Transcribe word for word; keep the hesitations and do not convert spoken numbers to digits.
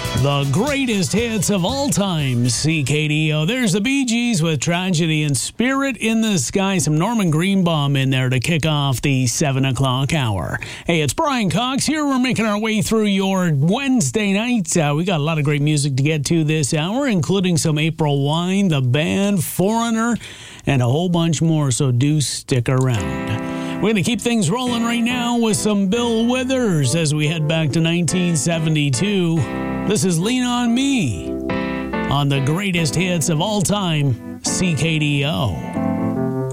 The greatest hits of all time, C K D O. There's the Bee Gees with Tragedy and Spirit in the Sky. Some Norman Greenbaum in there to kick off the seven o'clock hour. Hey, it's Brian Cox here. We're making our way through your Wednesday night. Uh, we got a lot of great music to get to this hour, including some April Wine, The Band, Foreigner, and a whole bunch more, so do stick around. We're going to keep things rolling right now with some Bill Withers as we head back to nineteen seventy-two. This is Lean on Me on the greatest hits of all time, C K D O.